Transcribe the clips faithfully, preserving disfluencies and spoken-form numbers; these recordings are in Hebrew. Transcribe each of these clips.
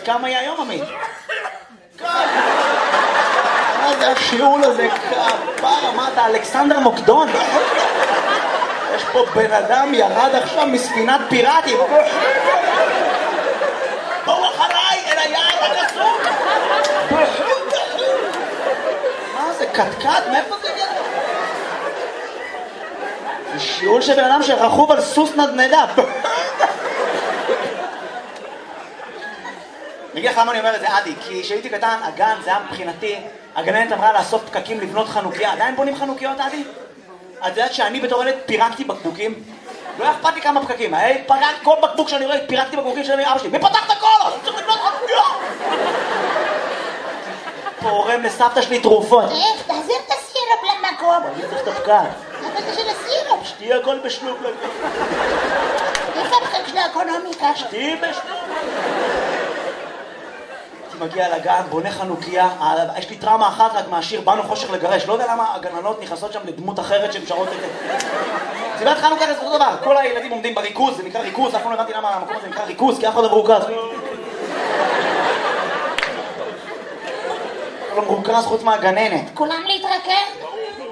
כמה היא היום, עמית? מה זה השיעול הזה? כפרה, מה אתה, אלכסנדר מוקדון? יש פה בן אדם ירד עכשיו מספינת פיראטים. בואו אחריי אל היער הגסום. מה זה, קטקט? מאיפה זה הגיע? זה שיעול של בן אדם שרכוב על סוס נדנדה. אני אגיד לך למה אני אומר את זה, עדי, כי כשהייתי קטן, הגן, זה היה מבחינתי, הגננת אמרה לאסוף פקקים לבנות חנוכיה. עדיין בונים חנוכיות, עדי? את יודעת שאני בתור ילד פירקתי בקבוקים? לא היה אכפת לי כמה פקקים, היי, פרק כל בקבוק שאני רואה, פירקתי בקבוקים של אבא שלי. מי פתח את הכל? אני צריך לבנות חנוכיה! פורם לסבתא שלי תרופות. איך, תחזיר את הסירופ למקום. אני צריך את הפקק. אבל זה של הסירופ. שתהיה הכל בשלוק. איפה הפקק של האקונומיקה? שתהיה בשלוק. מגיע לגן, בונה חנוכיה, יש לי טראומה אחת רק מהשיר באנו חושך לגרש, לא יודע למה הגננות נכנסות שם לדמות אחרת שהן שרות את זה. סיבת חנוכה זה אותו דבר, כל הילדים עומדים בריכוז, זה נקרא ריכוז, אף פעם לא הבנתי למה המקום הזה נקרא ריכוז, כי אף אחד לא מרוכז. לא מרוכז חוץ מהגננת. כולם להתרכז?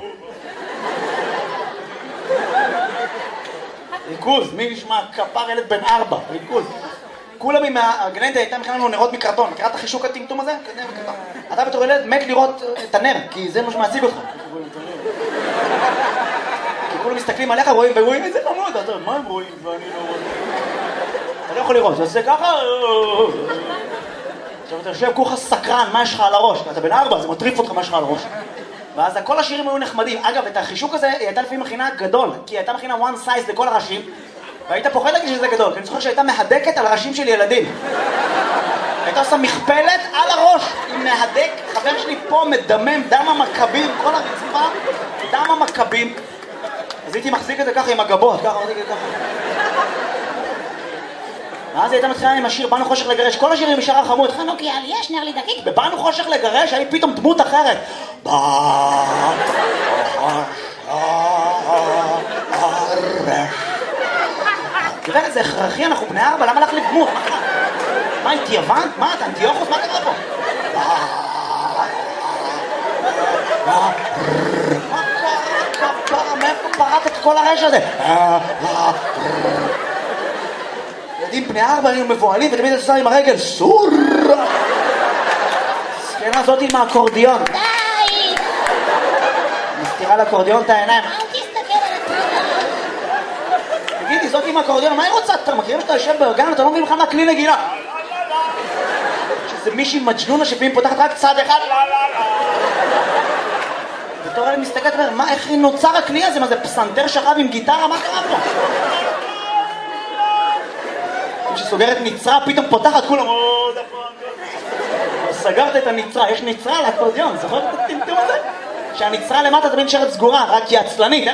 ריכוז, מי נשמע? כפר ילד בן ארבע, ריכוז. כולם עם הגננת הייתה מכינה לנו נרות מקרטון, מכירה את החישוק הטמטום הזה? אתה בתור ילד מת לראות את הנר, כי זה מה שמעציג אותך. כי כולם מסתכלים עליך, רואים ורואים איזה חמוד, אתה יודע, מה הם רואים ואני לא רואה? אתה לא יכול לראות, זה עושה ככה... עכשיו אתה יושב כולך סקרן, מה יש לך על הראש? אתה בן ארבע, זה מטריף אותך מה יש לך על הראש. ואז כל השירים היו נחמדים. אגב, את החישוק הזה היא הייתה לפעמים מכינה גדול, כי היא הייתה מכינה one size לכל הראשים, והיית פוחד להגיד שזה גדול, כי אני זוכר שהייתה מהדקת על ראשים של ילדים. הייתה עושה מכפלת על הראש, עם מהדק, חבר שלי פה מדמם, דם המכבים, כל הרצפה, דם המכבים. אז הייתי מחזיק את זה ככה עם הגבות, ככה, מחזיק את זה ככה. ואז הייתה מתחילה עם השיר באנו חושך לגרש, כל השירים משאר החמוד, חנוכיה לי יש, נר לי דקיק. בבאנו חושך לגרש, היה פתאום דמות אחרת. באנו חושך לגרש. תראה, זה הכרחי, אנחנו בני ארבע, למה להחליף דמות? מה קרה? מה, הייתי יוון? מה, אתה אנטיוכוס? מה קרה פה? מה קרה? כפרה, מאיפה פרט את כל הרש הזה? ילדים בני ארבע היו מבועלים ותמיד עושה עם הרגל סור! סקנה הזאת עם האקורדיון. די! מסתירה לאקורדיון את העיניים. אל תסתכל על הטרדה. תגידי, זאת עם האקורדיון, מה היא רוצה? אתה מכירים שאתה יושב בארגן, אתה לא מבין לך מה כלי נגינה? שזה מישהי מג'נונה שפעמים פותחת רק צד אחד. בתור אלה מסתכלת ואומר, מה, איך נוצר הכלי הזה? מה זה פסנתר שכב עם גיטרה? מה קרה פה? כשסוגרת נצרה, פתאום פותחת כולם. סגרת את הנצרה, יש נצרה על האקורדיון, זוכרת את הטמטום הזה? שהנצרה למטה תמיד נשארת סגורה, רק היא עצלנית.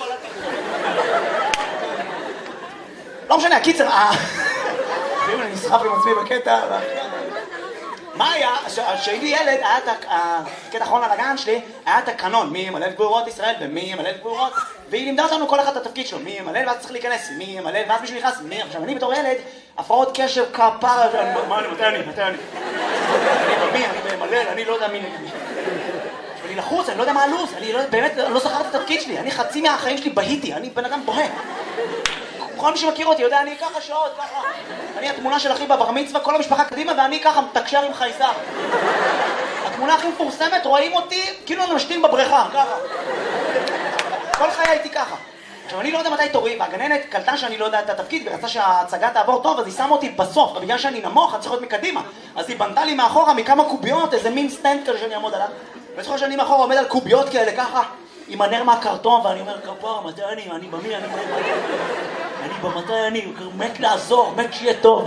לא משנה, הקיצר, ואם אני נסחף עם עצמי בקטע, מה היה? כשהייתי ילד, היה את הקטע האחרון על הגן שלי, היה את הקנון, מי ימלא את גבורות ישראל ומי ימלא את גבורות, והיא לימדה אותנו כל אחד את התפקיד שלו, מי ימלא ואז צריך להיכנס, מי ימלא ואז מישהו נכנס, מי, עכשיו אני בתור ילד, הפרעות קשב, כפרה, מה אני, מתי אני, מתי אני, אני במי, אני ממלא, אני לא יודע מי, אני לחוץ, אני לא יודע מה הלו"ז, אני באמת לא זכר את התפקיד שלי, אני חצי מהחיים שלי בהיתי, אני בן אדם בוהה. כל מי שמכיר אותי יודע, אני ככה שעות, ככה. אני התמונה של אחי בבר מצווה, כל המשפחה קדימה, ואני ככה מתקשר עם חייזר. התמונה הכי מפורסמת, רואים אותי, כאילו אני משתין בבריכה, ככה. כל חיי הייתי ככה. עכשיו, אני לא יודע מתי תורי, והגננת קלטה שאני לא יודע את התפקיד, ורצה שההצגה תעבור טוב, אז היא שמה אותי בסוף, בגלל שאני נמוך, אני צריך להיות מקדימה. אז היא בנתה לי מאחורה מכמה קוביות, איזה מין סטנד כזה שאני אעמוד עליו. וזוכר שאני מאחורה עומד על קוביות כאלה, ככה, עם הנר מהקרטון, ואני אומר, כפר, מתי אני, אני במי, אני במי, אני במתי אני, מת לעזור, מת שיהיה טוב.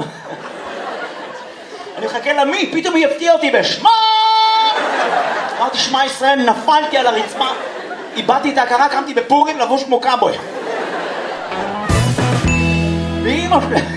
אני מחכה למי, פתאום היא הפתיעה אותי בשמה! אמרתי, שמע ישראל, נפלתי על הרצפה, איבדתי את ההכרה, קמתי בפורים לבוש כמו קאבוי. ואמא שלי...